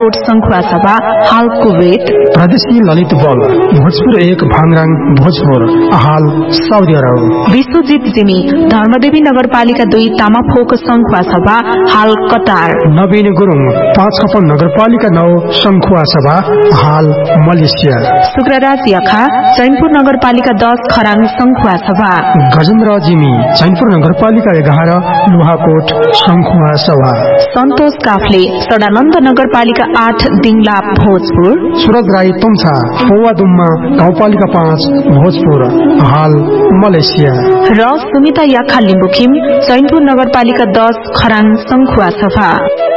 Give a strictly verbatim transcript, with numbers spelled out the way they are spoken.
संखुवा सभा हाल कुवेत। प्रदेशीय ललित बल भोजपुर एक भाङराङ भोजपुर हाल साउदी अरब। विश्वजित जिमी धर्मदेवी नगरपालिका दुई तामाफोक संखुवा सभा हाल कतार। नवीन गुरुङ पाँच खपन नगरपालिका नौ संखुवा सभा हाल मलेसिया। शुक्रराज याखा चैनपुर नगरपालिका दस खराङ संखुवा सभा। गजेन्द्र जिमी चैनपुर नगरपालिका एघार नुहाकोट संखुवा सभा। सन्तोष काफले सडानन्द नगरपालिका आठ दिङला भोजपुर। सूरज राई तुङछा पौवादुम्मा गाउँपालिका पाँच भोजपुर हाल मलेसिया। र सुमिता याखा लिम्बुखिम चैनपुर नगरपालिका दस खराङ संखुवा सभा।